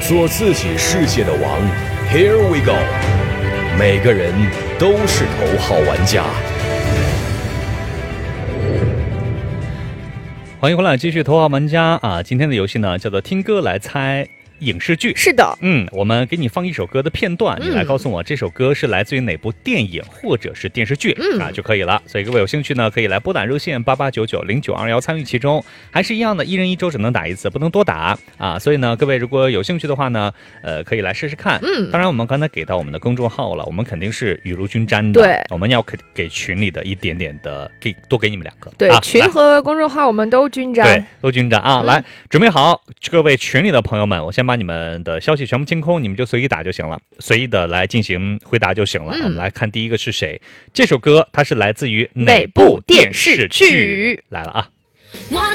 做自己世界的王。Here we go， 每个人都是头号玩家。 欢迎回来，继续头号玩家啊！今天的游戏呢叫做听歌来猜影视剧。 是的， 我们给你放一首歌的片段，你来告诉我这首歌是来自于哪部电影或者是电视剧就可以了。所以各位有兴趣呢，可以来拨打热线88990921参与其中。还是一样的，一人一周只能打一次，不能多打啊。所以呢，各位如果有兴趣的话呢，可以来试试看。当然我们刚才给到我们的公众号了，我们肯定是雨露均沾的。 对， 我们要给群里的一点点的，多给你们2个。 对，群和公众号我们都均沾。 对，都均沾啊！来，准备好，各位群里的朋友们，我先把你们的消息全部清空，你们就随意打就行了，随意的来进行回答就行了。我们来看第一个是谁，这首歌它是来自于哪部电视剧？来了啊！